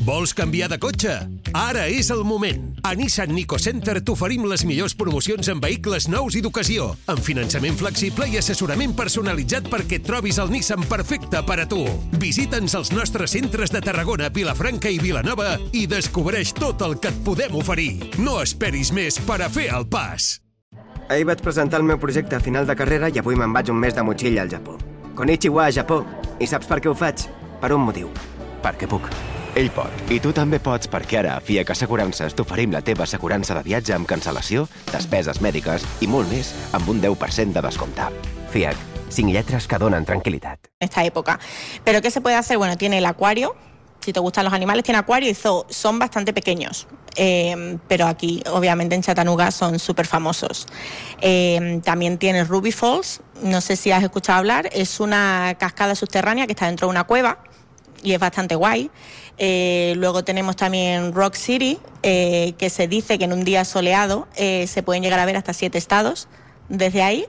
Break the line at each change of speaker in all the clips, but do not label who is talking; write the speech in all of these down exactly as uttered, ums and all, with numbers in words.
Vols canviar de cotxe? Ara és el moment. A Nissan Nico Center t'oferim les millors promocions en vehicles nous i d'ocasió, amb finançament flexible i assessorament personalitzat perquè et trobis el Nissan perfecte per a tu. Visita'ns als nostres centres de Tarragona, Vilafranca i Vilanova i descobreix tot el que et podem oferir. No esperis més per a fer el pas.
Ahir vaig presentar el meu projecte a final de carrera i avui me'n vaig un mes de motxilla al Japó. Konnichiwa, Japó. I saps per què ho faig? Per un motiu. Perquè puc.
Ell pot. I tu també pots perquè ara a F I A C Assegurances t'oferim la teva assegurança de viatge amb cancel·lació, despeses mèdiques i molt més amb un deu per cent de descompte. F I A C. Cinc lletres que donen tranquil·litat.
Esta época. ¿Pero qué se puede hacer? Bueno, tiene el acuario. Si te gustan los animales, tiene acuario y zoo. Son bastante pequeños. Eh, pero aquí, obviamente, en Chattanooga son súper famosos. Eh, también tiene Ruby Falls. No sé si has escuchado hablar. Es una cascada subterránea que está dentro de una cueva y es bastante guay. Eh, luego tenemos también Rock City, eh, que se dice que en un día soleado eh, se pueden llegar a ver hasta siete estados desde ahí.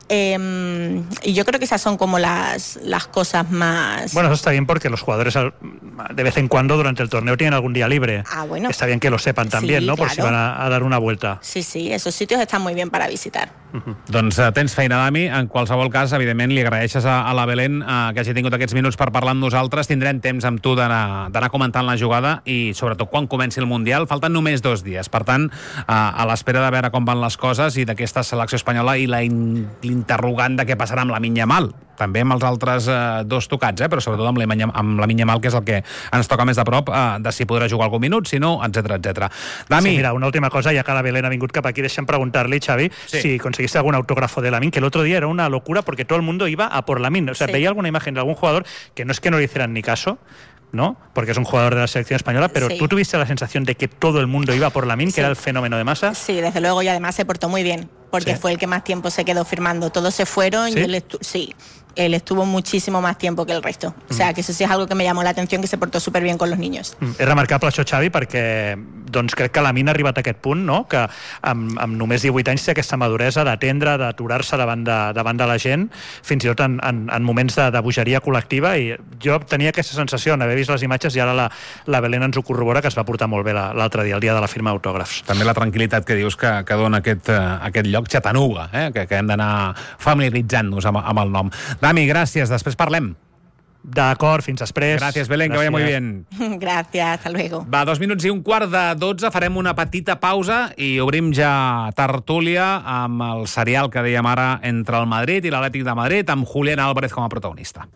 Eh, y yo creo que esas son como las, las cosas más...
Bueno, eso está bien porque los jugadores de vez en cuando durante el torneo tienen algún día libre.
Ah, bueno.
Está bien que lo sepan también,
sí,
¿no?
claro.
Por si van a, a dar una vuelta.
Sí, sí, esos sitios están muy bien para visitar.
Uh-huh. Doncs uh, tens feina, Dami. En qualsevol cas, evidentment, li agraeixes a, a la Belén uh, que hagi tingut aquests minuts per parlar amb nosaltres. Tindrem temps amb tu d'anar comentant la jugada i, sobretot, quan comenci el Mundial. Falten només dos dies. Per tant, uh, a l'espera de veure com van les coses i d'aquesta selecció espanyola i la in, l'interrogant de què passarà amb Lamine Yamal. També amb els altres eh, dos tocats, eh, però sobretot amb Lamine Yamal, que és el que ens toca més de prop, eh, de si podrà jugar algun minut, si no, etcètera, etcètera. Dami.
Sí, mira, una última cosa, ya que la Belén ha vingut cap aquí, deixem preguntarle, Xavi, sí. si conseguiste algún autógrafo de Lamine, que el otro día era una locura porque todo el mundo iba a por Lamine. O sea, sí. veía alguna imagen de algún jugador que no es que no le hicieran ni caso, ¿no? Porque es un jugador de la selección española, pero sí. ¿tú tuviste la sensación de que todo el mundo iba por Lamine, sí. que era el fenómeno de masa?
Sí, desde luego, y además se portó muy bien, porque ¿sí? fue el que más tiempo se quedó firmando. Todos se fueron ¿Sí? y él estu- sí, él estuvo muchísimo más tiempo que el resto. O sea, que eso sí es algo que me llamó la atención, que se portó súper bien con los niños.
Mm. És remarcable això, Xavi, perquè doncs, crec que Lamine ha arribat a aquest punt, no? Que amb, amb només divuit anys té aquesta maduresa d'atendre, d'aturar-se davant de, davant de la gent, fins i tot en, en, en moments de, de bogeria col·lectiva, i jo tenia aquesta sensació en haver vist les imatges, i ara la, la Belén ens ho corrobora, que es va portar molt bé l'altre dia, el dia de la firma d'autògrafs.
També la tranquil·litat que dius que, que dona aquest, aquest lloc, Chattanooga, eh? que, que hem d'anar familiaritzant-nos amb, amb el nom. Dami, gràcies, després parlem.
D'acord, fins després.
Gràcies, Belén, que vaya muy bien.
Gràcies, hasta luego.
Va, dos minuts i un quart de dotze, farem una petita pausa i obrim ja tertúlia amb el serial que dèiem ara entre el Madrid i l'Atlètic de Madrid, amb Julián Álvarez com a protagonista.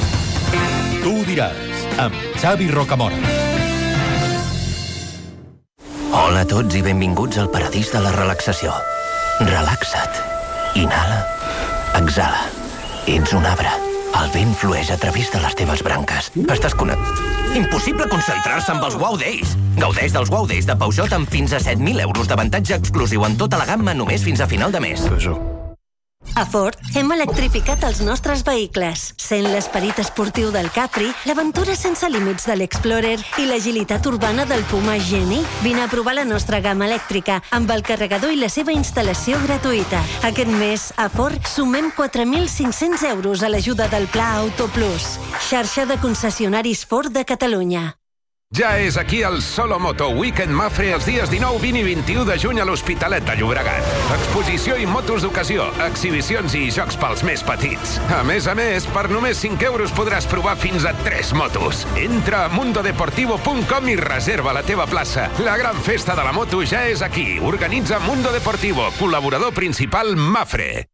Tu ho diràs, amb Xavi Rocamora.
Hola a tots i benvinguts al paradís de la relaxació. Relaxa't. Inhala. Exhala. Ets un arbre. El vent flueix a través de les teves branques. Estàs connectat. Impossible concentrar-se amb els Wow Days. Gaudeix dels Wow Days de Peugeot amb fins a set mil euros d'avantatge exclusiu en tota la gamma només fins a final de mes.
Peugeot. A Ford hem electrificat els nostres vehicles. Sent l'esperit esportiu del Capri, l'aventura sense límits de l'Explorer i l'agilitat urbana del Puma Geni. Vine a provar la nostra gamma elèctrica amb el carregador i la seva instal·lació gratuïta. Aquest mes, a Ford, sumem quatre mil cinc-cents euros a l'ajuda del Pla Auto Plus. Xarxa de concessionaris Ford de Catalunya.
Ja és aquí el Solo Moto Weekend Mafre els dies dinou, vint i vint-i-u de juny a l'Hospitalet de Llobregat. Exposició i motos d'ocasió, exhibicions i jocs pels més petits. A més a més, per només cinc euros podràs provar fins a tres motos. Entra a mundo deportivo punt com i reserva la teva plaça. La gran festa de la moto ja és aquí. Organitza Mundo Deportivo, col·laborador principal Mafre.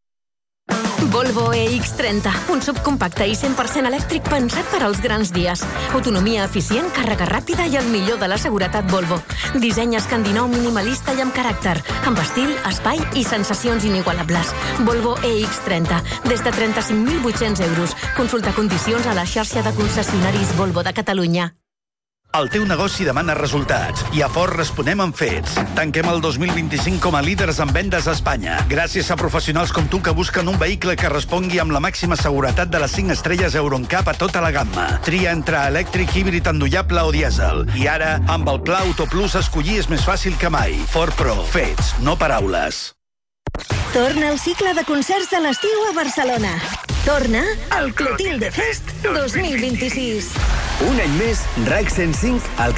Volvo E X trenta, un subcompacte i cent per cent elèctric pensat per als grans dies. Autonomia eficient, càrrega ràpida i el millor de la seguretat Volvo. Disseny escandinau minimalista i amb caràcter, amb estil, espai i sensacions inigualables. Volvo E X trenta, des de trenta-cinc mil vuit-cents euros. Consulta condicions a la xarxa de concessionaris Volvo de Catalunya.
El teu negoci demana resultats i a Ford responem amb fets. Tanquem el dos mil vint-i-cinc com a líders en vendes a Espanya, gràcies a professionals com tu que busquen un vehicle que respongui amb la màxima seguretat de les cinc estrelles Euro N C A P a tota la gamma. Tria entre elèctric, híbrid endollable o dièsel. I ara, amb el Pla Auto Plus, escollir és més fàcil que mai. Ford Pro. Fets, no paraules.
Torna el cicle de concerts de l'estiu a Barcelona. Torna al Clotilde Fest dos mil vint-i-sis.
Un any més, R A C cent cinc, el